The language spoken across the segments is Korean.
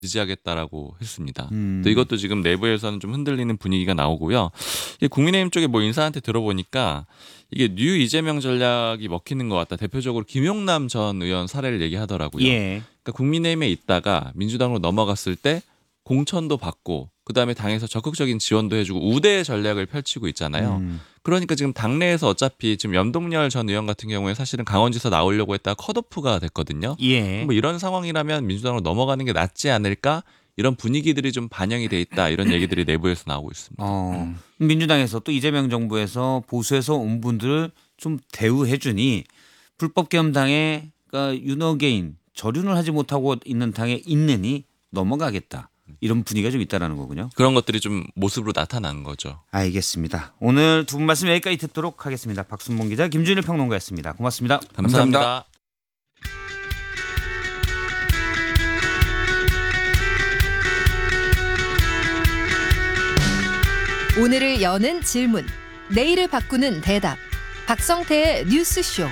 지지하겠다라고 했습니다. 또 이것도 지금 내부에서는 좀 흔들리는 분위기가 나오고요. 이게 국민의힘 쪽에 뭐 인사한테 들어보니까 이게 뉴 이재명 전략이 먹히는 것 같다. 대표적으로 김용남 전 의원 사례를 얘기하더라고요. 예. 그러니까 국민의힘에 있다가 민주당으로 넘어갔을 때 공천도 받고 그다음에 당에서 적극적인 지원도 해주고 우대 전략을 펼치고 있잖아요. 그러니까 지금 당내에서 어차피 지금 염동열 전 의원 같은 경우에 사실은 강원지사 나오려고 했다가 컷오프가 됐거든요. 예. 뭐 이런 상황이라면 민주당으로 넘어가는 게 낫지 않을까? 이런 분위기들이 좀 반영이 돼 있다. 이런 얘기들이 내부에서 나오고 있습니다. 민주당에서 또 이재명 정부에서 보수에서 온 분들을 좀 대우해 주니 불법 계엄당에 그러니까 윤어게인 저륜을 하지 못하고 있는 당에 있느니 넘어가겠다. 이런 분위기가 좀 있다라는 거군요. 그런 것들이 좀 모습으로 나타나는 거죠. 알겠습니다. 오늘 두 분 말씀 여기까지 듣도록 하겠습니다. 박순봉 기자, 김준일 평론가였습니다. 고맙습니다. 감사합니다. 오늘을 여는 질문, 내일을 바꾸는 대답. 박성태의 뉴스쇼.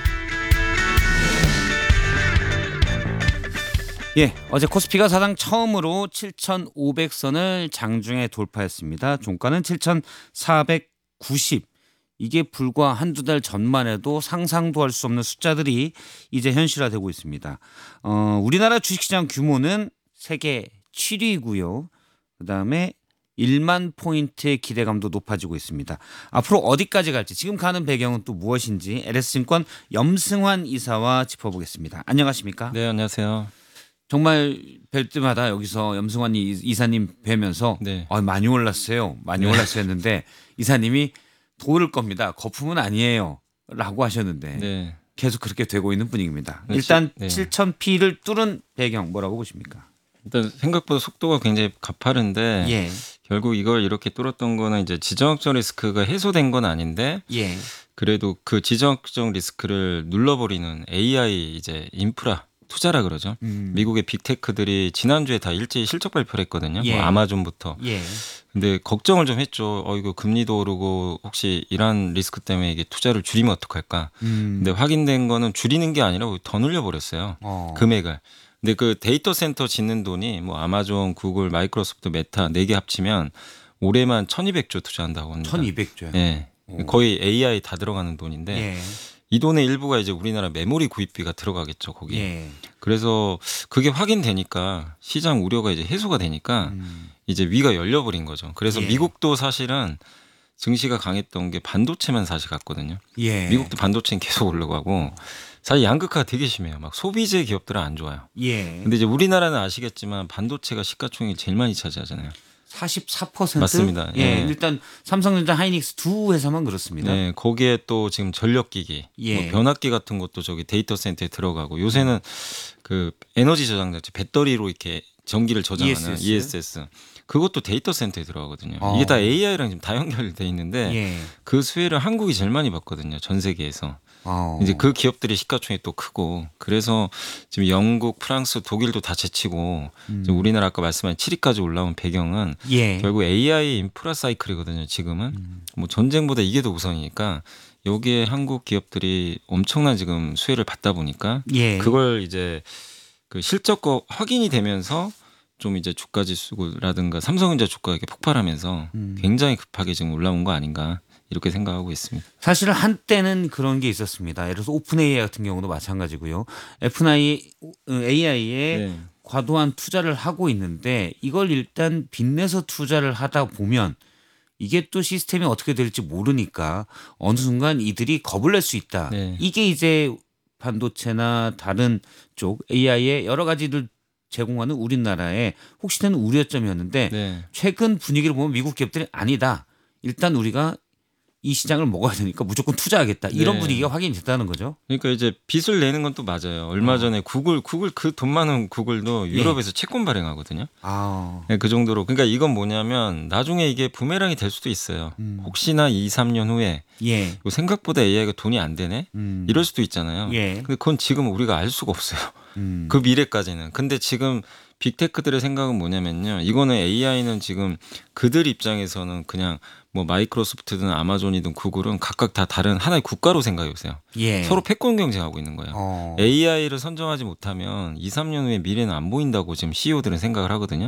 예, 어제 코스피가 사상 처음으로 7,500선을 장중에 돌파했습니다. 종가는 7,490. 이게 불과 한두 달 전만 해도 상상도 할 수 없는 숫자들이 이제 현실화되고 있습니다. 우리나라 주식시장 규모는 세계 7위고요. 그다음에 1만 포인트의 기대감도 높아지고 있습니다. 앞으로 어디까지 갈지 지금 가는 배경은 또 무엇인지 LS증권 염승환 이사와 짚어보겠습니다. 안녕하십니까? 네, 안녕하세요. 정말 뵐 때마다 여기서 염승환 이사님 뵈면서 네. 많이 올랐어요. 많이 올랐어요 했는데 이사님이 도를 겁니다. 거품은 아니에요. 라고 하셨는데 네. 계속 그렇게 되고 있는 분위기입니다. 네, 일단 네. 7,000P를 뚫은 배경 뭐라고 보십니까? 일단 생각보다 속도가 굉장히 가파른데 예. 결국 이걸 이렇게 뚫었던 거는 이제 지정학적 리스크가 해소된 건 아닌데 예. 그래도 그 지정학적 리스크를 눌러버리는 AI 이제 인프라 투자라 그러죠. 미국의 빅테크들이 지난주에 다 일제히 실적 발표를 했거든요. 예. 뭐 아마존부터. 예. 근데 걱정을 좀 했죠. 이거 금리도 오르고 혹시 이런 리스크 때문에 이게 투자를 줄이면 어떡할까. 근데 확인된 거는 줄이는 게 아니라 더 늘려버렸어요. 금액을. 근데 그 데이터 센터 짓는 돈이 뭐 아마존, 구글, 마이크로소프트, 메타 4개 합치면 올해만 1,200조 투자한다고 합니다. 1,200조요. 예. 거의 AI 다 들어가는 돈인데 예. 이 돈의 일부가 이제 우리나라 메모리 구입비가 들어가겠죠, 거기. 예. 그래서 그게 확인되니까 시장 우려가 이제 해소가 되니까 이제 위가 열려버린 거죠. 그래서 예. 미국도 사실은 증시가 강했던 게 반도체만 사실 갔거든요. 예. 미국도 반도체는 계속 올라가고 사실 양극화가 되게 심해요. 막 소비재 기업들은 안 좋아요. 예. 근데 이제 우리나라는 아시겠지만 반도체가 시가총액 제일 많이 차지하잖아요. 44%? 맞습니다. 예. 예. 일단 삼성전자, 하이닉스 두 회사만 그렇습니다. 네, 거기에 또 지금 전력기기, 예. 뭐 변압기 같은 것도 저기 데이터 센터에 들어가고 요새는 그 에너지 저장 장치 배터리로 이렇게 전기를 저장하는 ESS 그것도 데이터 센터에 들어가거든요. 이게 다 AI랑 지금 다 연결돼 있는데 예. 그 수혜를 한국이 제일 많이 받거든요. 전 세계에서. 이제 그 기업들이 시가총액이 또 크고 그래서 지금 영국, 프랑스, 독일도 다 제치고 지금 우리나라 아까 말씀하신 7위까지 올라온 배경은 예. 결국 AI 인프라 사이클이거든요. 지금은 뭐 전쟁보다 이게 더 우선이니까 여기에 한국 기업들이 엄청난 지금 수혜를 받다 보니까 예. 그걸 이제 그 실적과 확인이 되면서 좀 이제 주가 지수라든가 삼성전자 주가가 이렇게 폭발하면서 굉장히 급하게 지금 올라온 거 아닌가. 이렇게 생각하고 있습니다. 사실 한때는 그런 게 있었습니다. 예를 들어서 오픈 AI 같은 경우도 마찬가지고요. AI에 네. 과도한 투자를 하고 있는데 이걸 일단 빚내서 투자를 하다 보면 이게 또 시스템이 어떻게 될지 모르니까 어느 순간 이들이 겁을 낼 수 있다. 네. 이게 이제 반도체나 다른 쪽 AI의 여러 가지를 제공하는 우리나라의 혹시 되는 우려점이었는데 네. 최근 분위기를 보면 미국 기업들이 아니다. 일단 우리가 이 시장을 먹어야 되니까 무조건 투자하겠다. 이런 네. 분위기가 확인이 됐다는 거죠. 그러니까 이제 빚을 내는 건 또 맞아요. 얼마 전에 구글 그 돈 많은 구글도 유럽에서 채권 발행하거든요. 아, 네, 그 정도로. 그러니까 이건 뭐냐면 나중에 이게 부메랑이 될 수도 있어요. 혹시나 2, 3년 후에 예. 생각보다 AI가 돈이 안 되네? 이럴 수도 있잖아요. 예. 근데 그건 지금 우리가 알 수가 없어요. 그 미래까지는. 근데 지금 빅테크들의 생각은 뭐냐면요. 이거는 AI는 지금 그들 입장에서는 그냥 뭐 마이크로소프트든 아마존이든 구글은 각각 다 다른 하나의 국가로 생각해 보세요. 예. 서로 패권 경쟁하고 있는 거예요. AI를 선정하지 못하면 2, 3년 후에 미래는 안 보인다고 지금 CEO들은 생각을 하거든요.